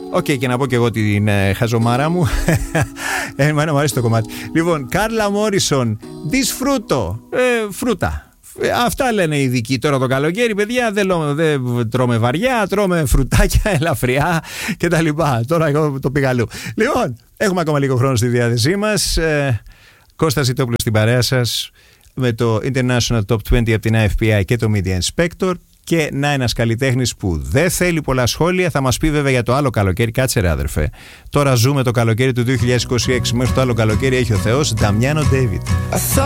Οκ, και να πω και εγώ την χαζομάρα μου. Εμένα μου αρέσει το κομμάτι. Λοιπόν, Κάρλα Μόρισον, disfruto, φρούτα. Αυτά λένε οι ειδικοί τώρα το καλοκαίρι, παιδιά. Δεν τρώμε βαριά, τρώμε φρουτάκια ελαφριά κτλ. Τώρα εγώ το πήγα αλλού. Λοιπόν, έχουμε ακόμα λίγο χρόνο στη διάθεσή μας. Κώστας Ζητόπουλος στην παρέα σας με το International Top 20 από την IFPI και το Media Inspector. Και να, ένας καλλιτέχνης που δεν θέλει πολλά σχόλια, θα μας πει βέβαια για το άλλο καλοκαίρι. Κάτσε ρε αδερφέ. Τώρα ζούμε το καλοκαίρι του 2026. Μέχρι το άλλο καλοκαίρι έχει ο Θεός. Νταμιάνο Ντέιβιτ.